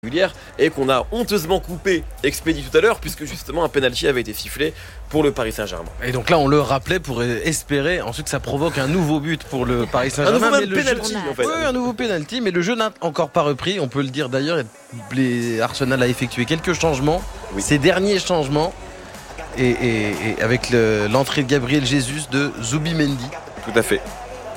régulière et qu'on a honteusement coupé expédié tout à l'heure puisque justement un penalty avait été sifflé pour le Paris Saint-Germain. Et donc là on le rappelait pour espérer ensuite que ça provoque un nouveau but pour le Paris Saint-Germain. Un nouveau penalty en fait. Oui, un nouveau penalty, mais le jeu n'a encore pas repris, on peut le dire d'ailleurs. Arsenal a effectué quelques changements, ces derniers changements et avec l'entrée de Gabriel Jesus, de Zubimendi. Tout à fait.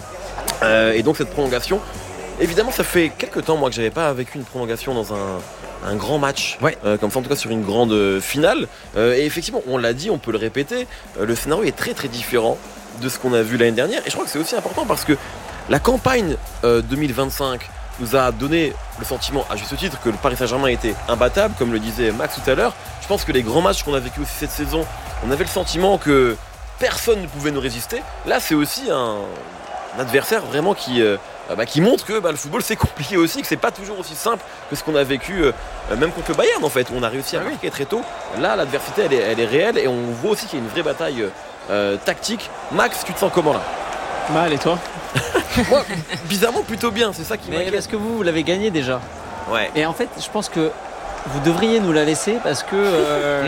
Et donc cette prolongation, évidemment, ça fait quelques temps moi que j'avais pas vécu une prolongation dans un grand match, comme ça en tout cas sur une grande finale. Et effectivement, on l'a dit, on peut le répéter, le scénario est très très différent de ce qu'on a vu l'année dernière. Et je crois que c'est aussi important parce que la campagne 2025 nous a donné le sentiment, à juste titre, que le Paris Saint-Germain était imbattable, comme le disait Max tout à l'heure. Je pense que les grands matchs qu'on a vécu aussi cette saison, on avait le sentiment que personne ne pouvait nous résister. Là, c'est aussi un adversaire vraiment qui montre que le football c'est compliqué aussi, que c'est pas toujours aussi simple que ce qu'on a vécu même contre le Bayern en fait, où on a réussi à marquer très tôt. Là l'adversité elle est réelle et on voit aussi qu'il y a une vraie bataille tactique. Max, tu te sens comment là? Mal, et toi? Moi, bizarrement plutôt bien, c'est ça qui m'inquiète. Parce que vous l'avez gagné déjà. Ouais. Et en fait je pense que vous devriez nous la laisser parce que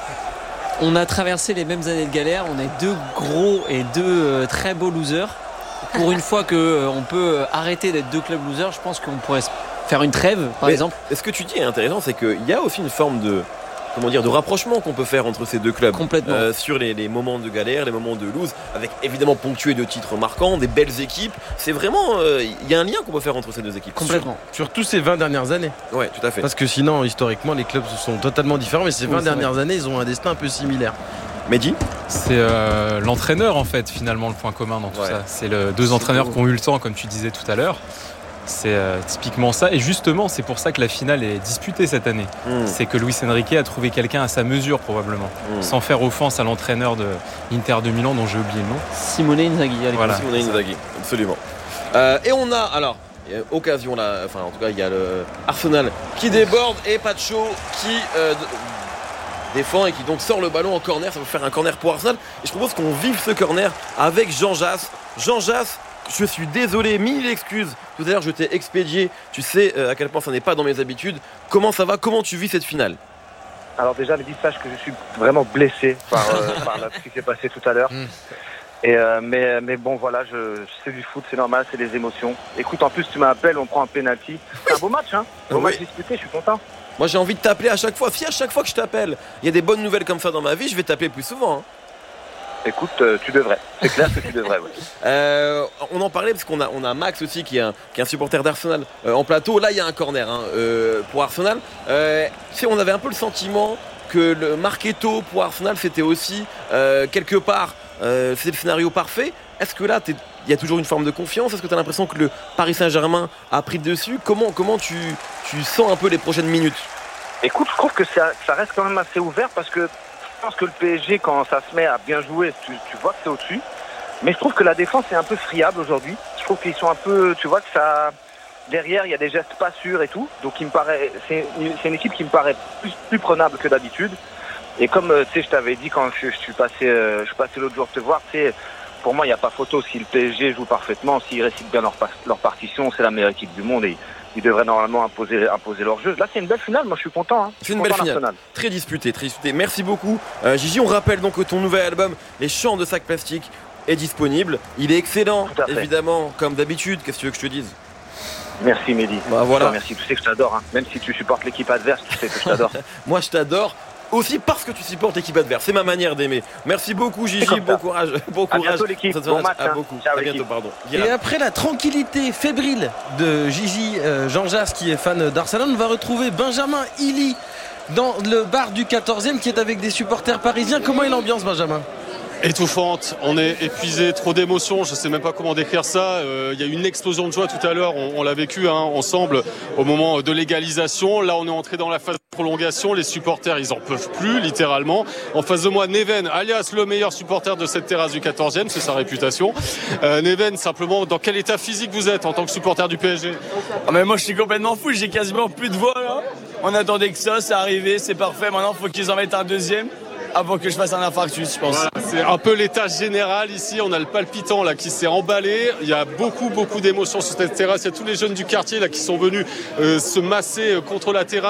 on a traversé les mêmes années de galère, on est deux gros et deux très beaux losers. Pour une fois qu'on peut arrêter d'être deux clubs losers, je pense qu'on pourrait faire une trêve, par exemple. Ce que tu dis est intéressant, c'est qu'il y a aussi une forme de rapprochement qu'on peut faire entre ces deux clubs. Complètement. Sur les moments de galère, les moments de lose, avec évidemment ponctués de titres marquants, des belles équipes. C'est vraiment, il y a un lien qu'on peut faire entre ces deux équipes. Complètement. Surtout ces 20 dernières années. Ouais, tout à fait. Parce que sinon, historiquement, les clubs sont totalement différents, mais ces 20 dernières années, ils ont un destin un peu similaire. Mehdi ? C'est l'entraîneur en fait finalement le point commun dans tout ça. C'est deux entraîneurs qui ont eu le temps, comme tu disais tout à l'heure. C'est typiquement ça. Et justement, c'est pour ça que la finale est disputée cette année. C'est que Luis Enrique a trouvé quelqu'un à sa mesure probablement, sans faire offense à l'entraîneur de l'Inter de Milan dont j'ai oublié le nom. Simone Inzaghi. Voilà. Simone Inzaghi, absolument. Et on a alors occasion là, enfin en tout cas il y a le Arsenal qui déborde et Pacho qui défend et qui donc sort le ballon en corner. Ça va faire un corner pour Arsenal et je propose qu'on vive ce corner avec Jean Jass. Jean Jass, je suis désolé, mille excuses, tout à l'heure je t'ai expédié, tu sais à quel point ça n'est pas dans mes habitudes. Comment ça va, comment tu vis cette finale? Alors déjà Mehdi, sache que je suis vraiment blessé par ce qui s'est passé tout à l'heure. Et mais bon voilà, c'est du foot, c'est normal, c'est des émotions. Écoute, en plus tu m'appelles, on prend un penalty. C'est un beau match, hein. Beau match disputé, je suis content. Moi j'ai envie de t'appeler à chaque fois. Si à chaque fois que je t'appelle, il y a des bonnes nouvelles comme ça dans ma vie, je vais t'appeler plus souvent. Hein. Écoute, tu devrais. C'est clair que tu devrais. Ouais. On en parlait parce qu'on a Max aussi qui est un supporter d'Arsenal en plateau. Là il y a un corner pour Arsenal. On avait un peu le sentiment que le Marchetto pour Arsenal c'était aussi quelque part c'était le scénario parfait. Est-ce que là il y a toujours une forme de confiance? Est-ce que tu as l'impression que le Paris Saint-Germain a pris le dessus? Comment tu sens un peu les prochaines minutes? Écoute, je trouve que ça reste quand même assez ouvert parce que je pense que le PSG, quand ça se met à bien jouer, tu vois que c'est au-dessus. Mais je trouve que la défense est un peu friable aujourd'hui. Je trouve qu'ils sont un peu, tu vois que ça, derrière il y a des gestes pas sûrs et tout. Donc c'est une équipe qui me paraît plus prenable que d'habitude. Et comme tu sais, je t'avais dit quand je suis passé l'autre jour te voir, tu sais. Pour moi, il n'y a pas photo. Si le PSG joue parfaitement, s'ils récitent bien leur partition, c'est la meilleure équipe du monde et ils devraient normalement imposer leur jeu. Là, c'est une belle finale. Moi, je suis content. C'est une belle finale. Très disputée, très disputée. Merci beaucoup. Gigi, on rappelle donc que ton nouvel album, Les Chants de Sac Plastique, est disponible. Il est excellent, évidemment, comme d'habitude. Qu'est-ce que tu veux que je te dise? Merci, Mehdi. Voilà. Merci. Tu sais que je t'adore. Même si tu supportes l'équipe adverse, tu sais que je t'adore. Moi, je t'adore. Aussi parce que tu supportes l'équipe adverse, c'est ma manière d'aimer. Merci beaucoup Gigi, bon courage. À bientôt l'équipe, bon match. À bientôt, pardon. Et après la tranquillité fébrile de Gigi, Jean Jass qui est fan d'Arsenal, on va retrouver Benjamin Hilly dans le bar du 14e qui est avec des supporters parisiens. Comment est l'ambiance, Benjamin? Étouffante, on est épuisé, trop d'émotions, je ne sais même pas comment décrire ça. Il y a eu une explosion de joie tout à l'heure, on l'a vécu ensemble au moment de l'égalisation. Là on est entré dans la phase de prolongation, les supporters ils en peuvent plus littéralement. En face de moi Neven, alias le meilleur supporter de cette terrasse du 14e, c'est sa réputation. Neven, simplement dans quel état physique vous êtes en tant que supporter du PSG? Mais moi je suis complètement fou, j'ai quasiment plus de voix là. On attendait que ça, c'est arrivé, c'est parfait, maintenant il faut qu'ils en mettent un deuxième. avant que je fasse un infarctus, je pense. Voilà, c'est un peu l'état général ici. On a le palpitant là qui s'est emballé. Il y a beaucoup d'émotions sur cette terrasse. Il y a tous les jeunes du quartier là qui sont venus se masser contre la terrasse.